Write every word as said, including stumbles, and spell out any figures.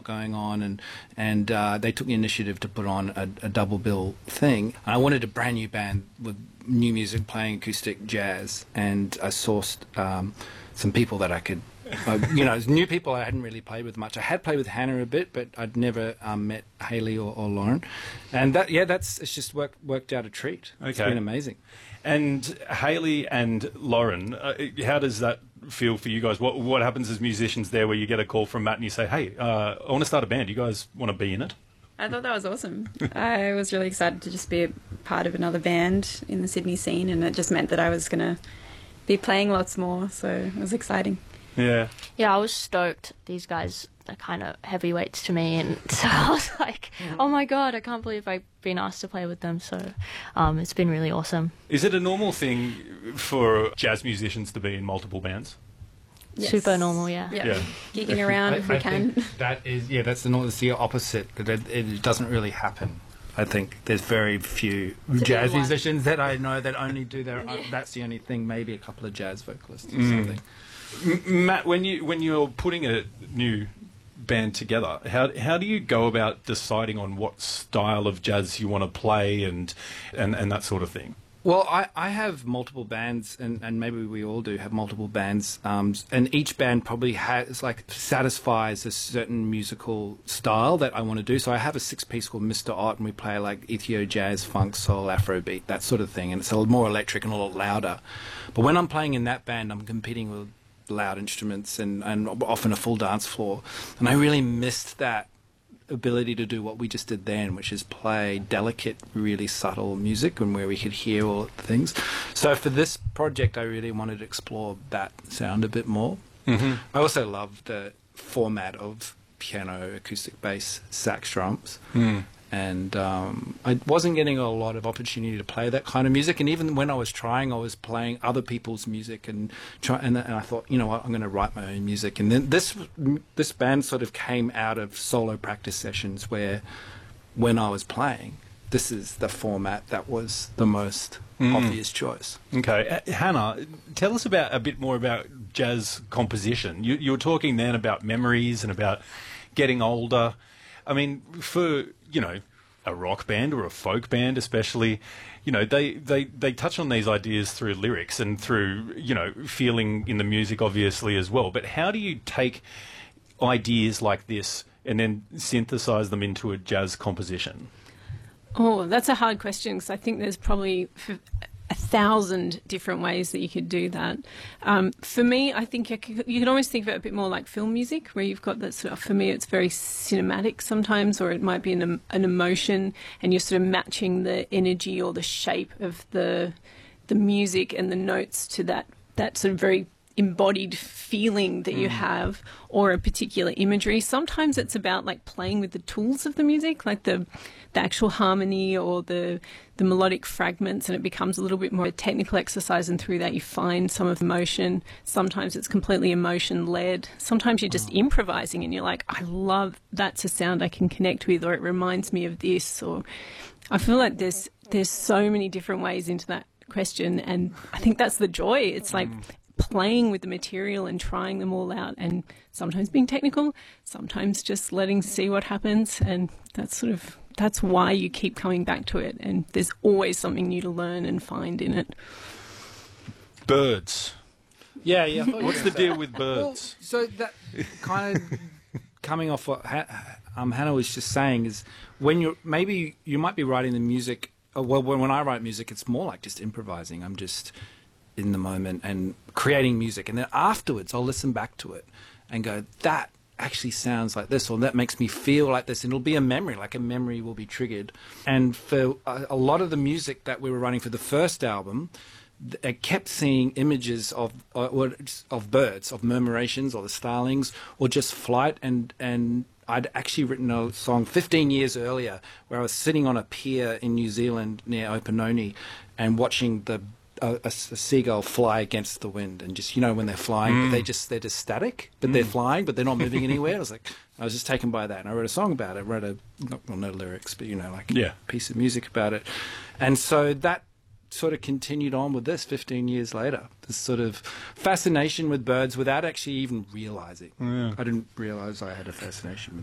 going on, and and uh, they took the initiative to put on a, a double bill thing. And I wanted a brand new band with new music playing acoustic jazz, and I sourced um, some people that I could, uh, you know, new people I hadn't really played with much. I had played with Hannah a bit, but I'd never um, met Hayley or, or Lauren. And that, yeah, that's it's just worked worked out a treat. Okay. It's been amazing. And Hayley and Lauren, uh, how does that feel for you guys? What what happens as musicians there where you get a call from Matt and you say, hey, uh, I want to start a band. You guys want to be in it? I thought that was awesome. I was really excited to just be a part of another band in the Sydney scene, and it just meant that I was going to be playing lots more, so it was exciting. Yeah. Yeah, I was stoked. These guys are kind of heavyweights to me, and so I was like, oh my god, I can't believe I've been asked to play with them, so um, it's been really awesome. Is it a normal thing for jazz musicians to be in multiple bands? Yes. Super normal, yeah. Yeah, Yeah. gigging around I, if we I can. think that is, yeah, that's the, that's the opposite. That It, it doesn't really happen. I think there's very few jazz one. musicians that I know that only do their own. That's the only thing. Maybe a couple of jazz vocalists or something. M- Matt, when you when you're putting a new band together, how how do you go about deciding on what style of jazz you want to play and and, and that sort of thing? Well, I, I have multiple bands, and, and maybe we all do have multiple bands, um, and each band probably has, like, satisfies a certain musical style that I want to do. So I have a six-piece called Mister Ott, and we play, like, Ethio jazz, funk, soul, Afrobeat, that sort of thing, and it's a little more electric and a lot louder. But when I'm playing in that band, I'm competing with loud instruments and, and often a full dance floor, and I really missed that ability to do what we just did then, which is play delicate, really subtle music, and where we could hear all the things. So for this project, I really wanted to explore that sound a bit more. Mm-hmm. I also love the format of piano, acoustic bass, sax drums. Mm. And um, I wasn't getting a lot of opportunity to play that kind of music. And even when I was trying, I was playing other people's music, and try, and, and I thought, you know what, I'm going to write my own music. And then this this band sort of came out of solo practice sessions where, when I was playing, this is the format that was the most mm. obvious choice. Okay, uh, Hannah, tell us about a bit more about jazz composition. You, you were talking then about memories and about getting older. I mean, for, you know, a rock band or a folk band especially, you know, they, they, they touch on these ideas through lyrics and through, you know, feeling in the music obviously as well. But how do you take ideas like this and then synthesize them into a jazz composition? Oh, that's a hard question, because I think there's probably a thousand different ways that you could do that. Um, for me, I think you can, you can always think of it a bit more like film music, where you've got that sort of, for me, it's very cinematic sometimes, or it might be an, an emotion, and you're sort of matching the energy or the shape of the the music and the notes to that, that sort of very embodied feeling that you have, or a particular imagery. Sometimes it's about like playing with the tools of the music, like the the actual harmony or the the melodic fragments, and it becomes a little bit more a technical exercise, and through that you find some of the emotion. Sometimes it's completely emotion led. Sometimes you're just improvising and you're like, I love, that's a sound I can connect with, or it reminds me of this. Or I feel like there's there's so many different ways into that question, and I think that's the joy. It's like playing with the material and trying them all out, and sometimes being technical, sometimes just letting see what happens, and that's sort of that's why you keep coming back to it, and there's always something new to learn and find in it. Birds. Yeah, yeah. What's the deal with birds? Well, so that kind of coming off what ha- um, Hannah was just saying is, when you're maybe you might be writing the music. Uh, well, when, when I write music, it's more like just improvising. I'm just in the moment and creating music, and then afterwards I'll listen back to it and go, that actually sounds like this, or that makes me feel like this, and it'll be a memory, like a memory will be triggered. And for a, a lot of the music that we were writing for the first album, th- I kept seeing images of uh, of birds, of murmurations, or the starlings, or just flight, and and I'd actually written a song fifteen years earlier where I was sitting on a pier in New Zealand near Opononi and watching the A, a, a seagull fly against the wind, and just, you know, when they're flying, Mm. but they just they're just static, but mm. they're flying, but they're not moving anywhere. I was like, I was just taken by that, and I wrote a song about it. I wrote a not, well, no lyrics, but you know, like yeah. a piece of music about it, and so that sort of continued on with this fifteen years later. This sort of fascination with birds without actually even realizing. Yeah. I didn't realize I had a fascination with